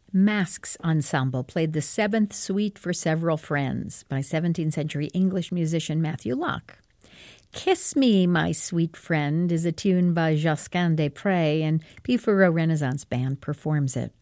Masks Ensemble played the Seventh Suite for Several Friends by 17th century English musician Matthew Locke. Kiss Me, My Sweet Friend is a tune by Josquin des Prez, and P. Renaissance Band performs it.